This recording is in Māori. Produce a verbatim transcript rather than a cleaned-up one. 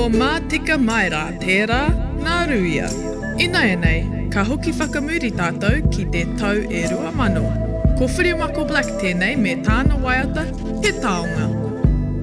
Ko mā tika mai rā tērā, ngā ruia. Ina e nei, ka hoki whakamuri tātou ki te tau e rua mano. Ko Whiriamako Black tēnei me tāna waiata, he taonga.